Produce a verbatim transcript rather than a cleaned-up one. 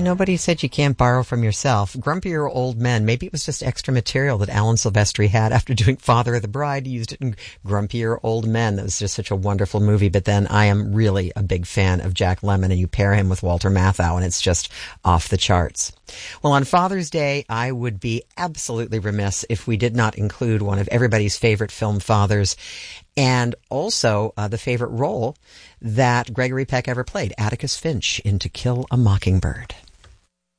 Hey, nobody said you can't borrow from yourself. Grumpier Old Men. Maybe it was just extra material that Alan Silvestri had after doing Father of the Bride. He used it in Grumpier Old Men. That was just such a wonderful movie. But then I am really a big fan of Jack Lemmon, and you pair him with Walter Matthau, and it's just off the charts. Well, on Father's Day, I would be absolutely remiss if we did not include one of everybody's favorite film fathers, and also uh, the favorite role that Gregory Peck ever played, Atticus Finch in To Kill a Mockingbird.